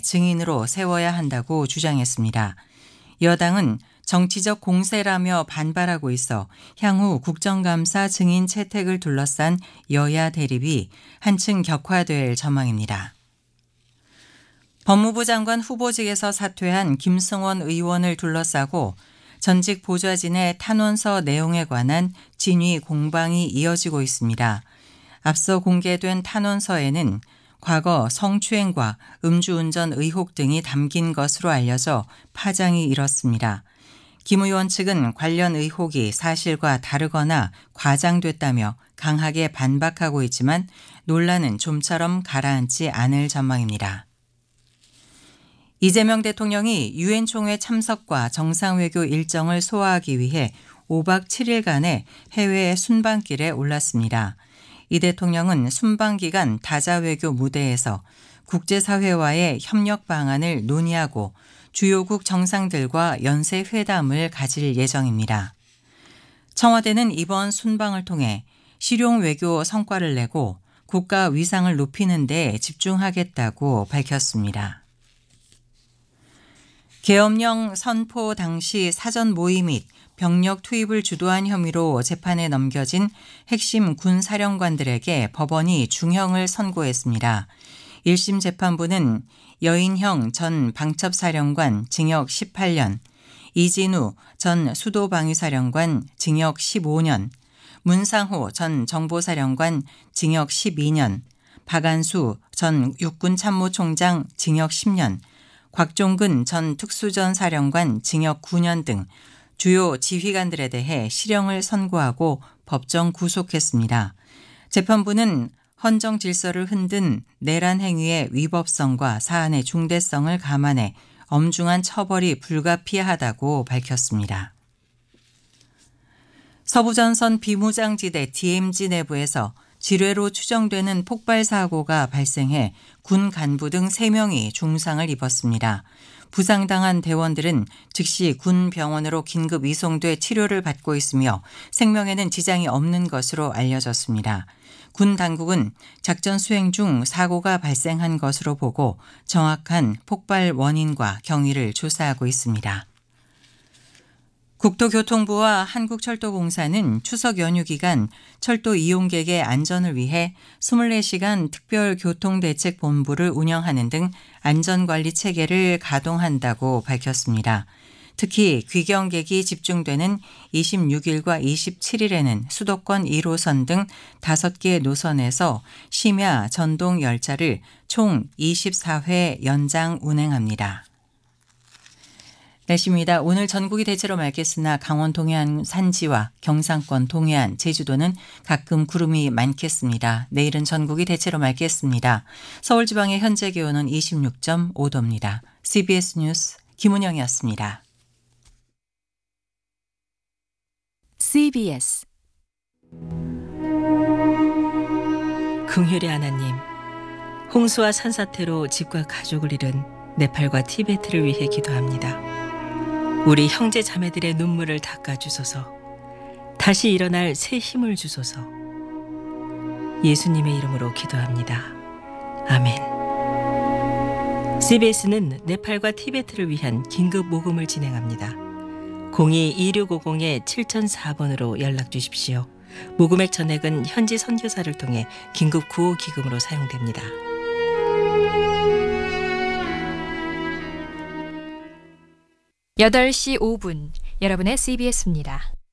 증인으로 세워야 한다고 주장했습니다. 여당은 정치적 공세라며 반발하고 있어 향후 국정감사 증인 채택을 둘러싼 여야 대립이 한층 격화될 전망입니다. 법무부 장관 후보직에서 사퇴한 김승원 의원을 둘러싸고 전직 보좌진의 탄원서 내용에 관한 진위 공방이 이어지고 있습니다. 앞서 공개된 탄원서에는 과거 성추행과 음주운전 의혹 등이 담긴 것으로 알려져 파장이 일었습니다. 김 의원 측은 관련 의혹이 사실과 다르거나 과장됐다며 강하게 반박하고 있지만 논란은 좀처럼 가라앉지 않을 전망입니다. 이재명 대통령이 유엔 총회 참석과 정상외교 일정을 소화하기 위해 5박 7일간의 해외 순방길에 올랐습니다. 이 대통령은 순방 기간 다자외교 무대에서 국제사회와의 협력 방안을 논의하고 주요국 정상들과 연쇄 회담을 가질 예정입니다. 청와대는 이번 순방을 통해 실용 외교 성과를 내고 국가 위상을 높이는 데 집중하겠다고 밝혔습니다. 계엄령 선포 당시 사전 모의 및 병력 투입을 주도한 혐의로 재판에 넘겨진 핵심 군 사령관들에게 법원이 중형을 선고했습니다. 1심 재판부는 여인형 전 방첩사령관 징역 18년, 이진우 전 수도방위사령관 징역 15년, 문상호 전 정보사령관 징역 12년, 박안수 전 육군참모총장 징역 10년, 곽종근 전 특수전 사령관 징역 9년 등 주요 지휘관들에 대해 실형을 선고하고 법정 구속했습니다. 재판부는 헌정 질서를 흔든 내란 행위의 위법성과 사안의 중대성을 감안해 엄중한 처벌이 불가피하다고 밝혔습니다. 서부전선 비무장지대 DMZ 내부에서 지뢰로 추정되는 폭발 사고가 발생해 군 간부 등 3명이 중상을 입었습니다. 부상당한 대원들은 즉시 군 병원으로 긴급 이송돼 치료를 받고 있으며 생명에는 지장이 없는 것으로 알려졌습니다. 군 당국은 작전 수행 중 사고가 발생한 것으로 보고 정확한 폭발 원인과 경위를 조사하고 있습니다. 국토교통부와 한국철도공사는 추석 연휴 기간 철도 이용객의 안전을 위해 24시간 특별교통대책본부를 운영하는 등 안전관리 체계를 가동한다고 밝혔습니다. 특히 귀경객이 집중되는 26일과 27일에는 수도권 1호선 등 5개 노선에서 심야 전동 열차를 총 24회 연장 운행합니다. 날씨입니다. 오늘 전국이 대체로 맑겠으나 강원 동해안 산지와 경상권 동해안, 제주도는 가끔 구름이 많겠습니다. 내일은 전국이 대체로 맑겠습니다. 서울 지방의 현재 기온은 26.5도입니다. CBS 뉴스 김은영이었습니다. CBS 긍휼의 하나님, 홍수와 산사태로 집과 가족을 잃은 네팔과 티베트를 위해 기도합니다. 우리 형제 자매들의 눈물을 닦아주소서. 다시 일어날 새 힘을 주소서. 예수님의 이름으로 기도합니다. 아멘. CBS는 네팔과 티베트를 위한 긴급 모금을 진행합니다. 02-2650-7004번으로 연락 주십시오. 모금액 전액은 현지 선교사를 통해 긴급 구호 기금으로 사용됩니다. 8시 5분 여러분의 CBS입니다.